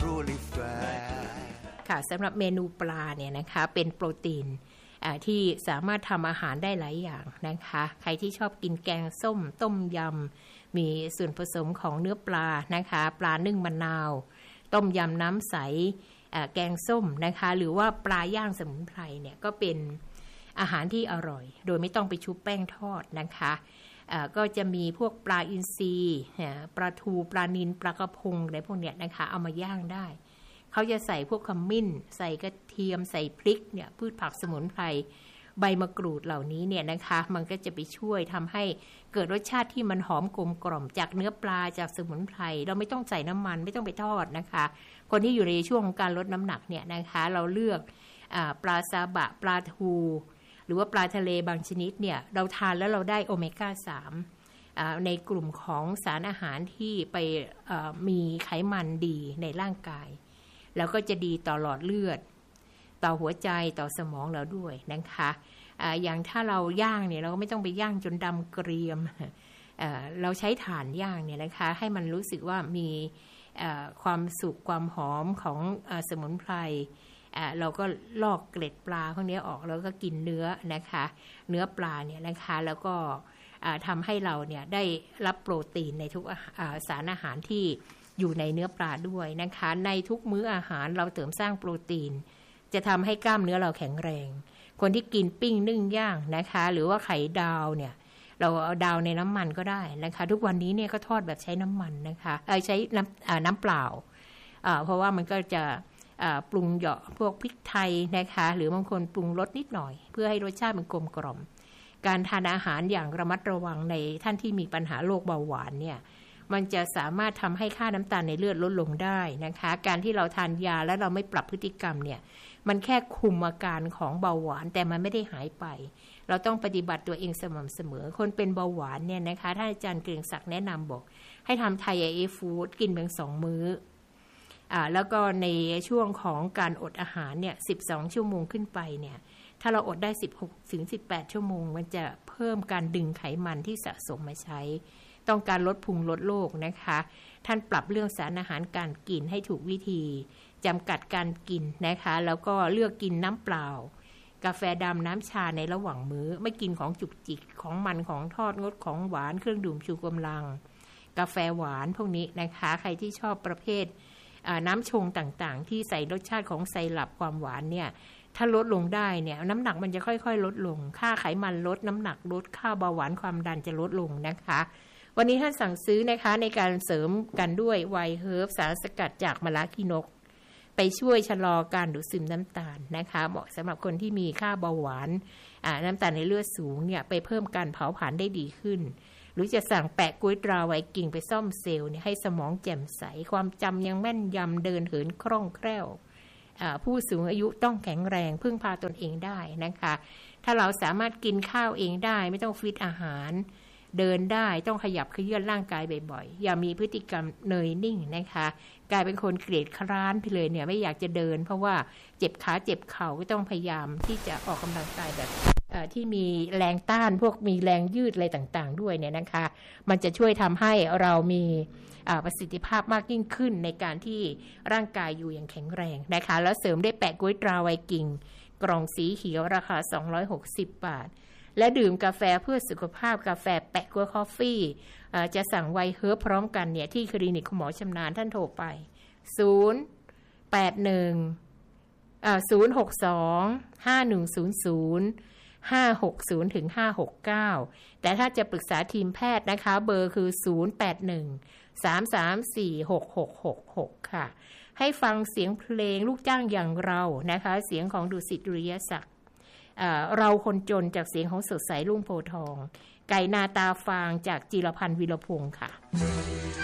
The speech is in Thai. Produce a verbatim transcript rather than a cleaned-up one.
truly fair ค่ะสำหรับเมนูปลาเนี่ยนะคะเป็นโปรตีนที่สามารถทำอาหารได้หลายอย่างนะคะใครที่ชอบกินแกงส้มต้มยำมีส่วนผสมของเนื้อปลานะคะปลานึ่งมะนาวต้มยำน้ำใสแกงส้มนะคะหรือว่าปลาย่างสมุนไพรเนี่ยก็เป็นอาหารที่อร่อยโดยไม่ต้องไปชุบแป้งทอดนะคะก็จะมีพวกปลาอินทรีปลาทูปลานิลปลากระพงอะไรพวกเนี้ยนะคะเอามาย่างได้เขาจะใส่พวกขมิ้นใส่กระเทียมใส่พริกเนี่ยพืชผักสมุนไพรใบมะกรูดเหล่านี้เนี่ยนะคะมันก็จะไปช่วยทำให้เกิดรสชาติที่มันหอมกลมกล่อมจากเนื้อปลาจากสมุนไพรเราไม่ต้องใส่น้ำมันไม่ต้องไปทอดนะคะคนที่อยู่ในช่วงของการลดน้ำหนักเนี่ยนะคะเราเลือกปลาซาบะปลาทูหรือว่าปลาทะเลบางชนิดเนี่ยเราทานแล้วเราได้โอเมก้าสามในกลุ่มของสารอาหารที่ไปมีไขมันดีในร่างกายแล้วก็จะดีต่อหลอดเลือดต่อหัวใจต่อสมองเราด้วยนะคะอ่าอย่างถ้าเราย่างเนี่ยเราก็ไม่ต้องไปย่างจนดำเกรียมเอ่อเราใช้ถ่านย่างเนี่ยนะคะให้มันรู้สึกว่ามีเอ่อความสุขความหอมของเอ่อสมุนไพรอ่าเราก็ลอกเกล็ดปลาพวกนี้ออกแล้วก็กินเนื้อนะคะเนื้อปลาเนี่ยนะคะแล้วก็ทำให้เราเนี่ยได้รับโปรตีนในทุกสารอาหารที่อยู่ในเนื้อปลาด้วยนะคะในทุกมื้ออาหารเราเติมสร้างโปรตีนจะทำให้กล้ามเนื้อเราแข็งแรงคนที่กินปิ้งนึ่งย่างนะคะหรือว่าไข่ดาวเนี่ยเราเอาดาวในน้ำมันก็ได้นะคะทุกวันนี้เนี่ยก็ทอดแบบใช้น้ำมันนะคะเออใช้น้ำน้ำเปล่าเพราะว่ามันก็จะปรุงเหยาะพวกพริกไทยนะคะหรือบางคนปรุงรสนิดหน่อยเพื่อให้รสชาติมันกลมกล่อมการทานอาหารอย่างระมัดระวังในท่านที่มีปัญหาโรคเบาหวานเนี่ยมันจะสามารถทำให้ค่าน้ำตาลในเลือดลดลงได้นะคะการที่เราทานยาแล้วเราไม่ปรับพฤติกรรมเนี่ยมันแค่คุมอาการของเบาหวานแต่มันไม่ได้หายไปเราต้องปฏิบัติตัวเองสม่ำเสมอคนเป็นเบาหวานเนี่ยนะคะท่านอาจารย์เกรียงศักดิ์แนะนำบอกให้ทำไทยเอฟู้ดกินเพียงสองมื้ออ่าแล้วก็ในช่วงของการอดอาหารเนี่ยสิบสองชั่วโมงขึ้นไปเนี่ยถ้าเราอดได้สิบหกถึงสิบแปดชั่วโมงมันจะเพิ่มการดึงไขมันที่สะสมมาใช้ต้องการลดพุงลดโรคนะคะท่านปรับเรื่องสารอาหารการกินให้ถูกวิธีจำกัดการกินนะคะแล้วก็เลือกกินน้ำเปล่ากาแฟดำน้ำชาในระหว่างมื้อไม่กินของจุกจิกของมันของทอดงดของหวานเครื่องดื่มชูกำลังกาแฟหวานพวกนี้นะคะใครที่ชอบประเภทน้ำชงต่างๆที่ใส่รสชาติของไซรัปความหวานเนี่ยถ้าลดลงได้เนี่ยน้ำหนักมันจะค่อยๆลดลงค่าไขมันลดน้ำหนักลดค่าเบาหวานความดันจะลดลงนะคะวันนี้ท่านสั่งซื้อนะคะในการเสริมกันด้วยไวน์เฮิร์บสารสกัดจากมะระขี้นกไปช่วยชะลอการดูดซึมน้ำตาลนะคะเหมาะสำหรับคนที่มีค่าเบาหวานน้ำตาลในเลือดสูงเนี่ยไปเพิ่มการเผาผลาญได้ดีขึ้นหรือจะสั่งแปะกล้วยตราไวกิ่งไปซ่อมเซลล์เนี่ยให้สมองแจ่มใสความจำยังแม่นยำเดินเหินคล่องแคล่วผู้สูงอายุต้องแข็งแรงพึ่งพาตนเองได้นะคะถ้าเราสามารถกินข้าวเองได้ไม่ต้องฟิตอาหารเดินได้ต้องขยับเขยื้อนร่างกายบ่อยๆอย่ามีพฤติกรรมเนยนิ่งนะคะกลายเป็นคนเกลียดคร้านไปเลยเนี่ยไม่อยากจะเดินเพราะว่าเจ็บขาเจ็บเข่าก็ต้องพยายามที่จะออกกำลังกายแบบที่มีแรงต้านพวกมีแรงยืดอะไรต่างๆด้วยเนี่ยนะคะมันจะช่วยทำให้เรามีประสิทธิภาพมากยิ่งขึ้นในการที่ร่างกายอยู่อย่างแข็งแรงนะคะแล้วเสริมได้แปะกล้วยตราไวกิ่งกล่องสีเขียวราคาสองร้อยหกสิบบาทและดื่มกาแฟเพื่อสุขภาพกาแฟแปะกล้วยคอฟฟี่จะสั่งไวเฮิร์บพร้อมกันเนี่ยที่คลินิกคุณหมอชำนาญท่านโทรไปศูนย์ แปด หนึ่ง อ่าศูนย์ หก สอง ห้า หนึ่ง ศูนย์ ศูนย์ ห้า หก ศูนย์ ถึง ห้า หก เก้าแต่ถ้าจะปรึกษาทีมแพทย์นะคะเบอร์คือศูนย์ แปด หนึ่ง สาม สาม สี่ หก หก หก หกค่ะให้ฟังเสียงเพลงลูกจ้างอย่างเรานะคะเสียงของดุสิตดุริยศักดิ์เราคนจนจากเสียงของสดใสรุ่งโพธิ์ทองไก่นาตาฟางจากจิรพันธ์วิรพงศ์ค่ะ